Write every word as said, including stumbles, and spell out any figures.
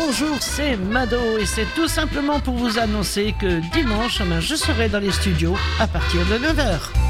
bonjour, c'est Mado et c'est tout simplement pour vous annoncer que dimanche, je serai dans les studios à partir de neuf heures.